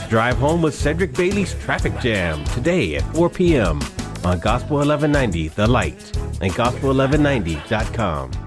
Drive Home with Cedric Bailey's Traffic Jam today at 4 p.m. on Gospel 1190 The Light and Gospel1190.com.